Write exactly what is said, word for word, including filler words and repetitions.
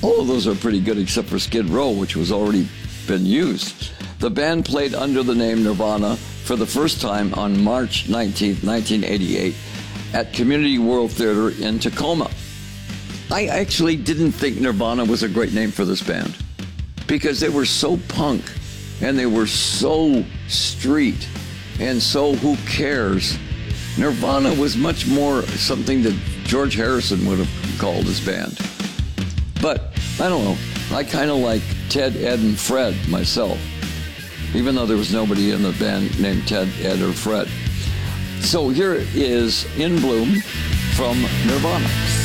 All of those are pretty good except for Skid Row, which was already been used. The band played under the name Nirvana for the first time on March nineteenth, nineteen eighty-eight at Community World Theater in Tacoma. I actually didn't think Nirvana was a great name for this band because they were so punk and they were so street and so who cares. Nirvana was much more something that George Harrison would have called his band. But I don't know. I kind of like Ted, Ed, and Fred myself, even though there was nobody in the band named Ted, Ed, or Fred. So here is In Bloom from Nirvana.